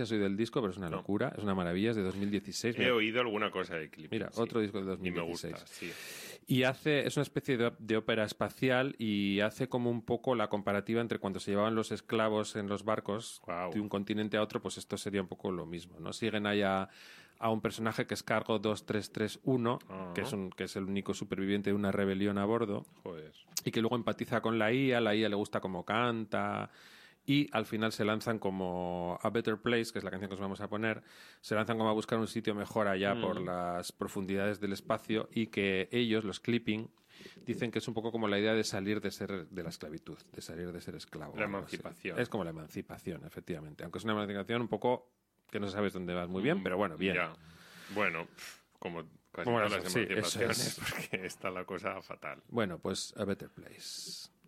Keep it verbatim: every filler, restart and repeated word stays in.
soy del disco, pero es una No. locura, es una maravilla, es de dos mil dieciséis. He Mira, oído alguna cosa de Clipping. mira sí. otro disco de dos Y mil me dieciséis. gusta, sí. Y hace, es una especie de, de ópera espacial y hace como un poco la comparativa entre cuando se llevaban los esclavos en los barcos Guau. de un continente a otro, pues esto sería un poco lo mismo, ¿no? Siguen allá a un personaje que es Cargo dos tres tres uno, Ah. que es un que es el único superviviente de una rebelión a bordo Joder. y que luego empatiza con la I A, la I A le gusta cómo canta y al final se lanzan como A Better Place, que es la canción que os vamos a poner, se lanzan como a buscar un sitio mejor allá Mm. por las profundidades del espacio y que ellos, los Clipping, dicen que es un poco como la idea de salir de ser de la esclavitud, de salir de ser esclavo. La algo así. emancipación. Es como la emancipación, efectivamente. Aunque es una emancipación un poco que no sabes dónde vas muy bien, pero bueno, bien. Ya. Bueno, como casi Bueno, todas las sí, eso emancipaciones, es. porque está la cosa fatal. Bueno, pues A Better Place.